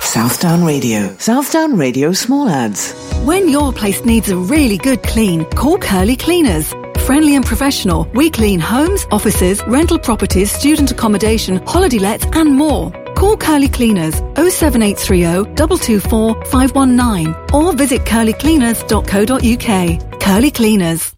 Southdown Radio. Southdown Radio Small Ads. When your place needs a really good clean, call Curly Cleaners. Friendly and professional, we clean homes, offices, rental properties, student accommodation, holiday lets and more. Call Curly Cleaners 07830 224 519 or visit curlycleaners.co.uk. Curly Cleaners.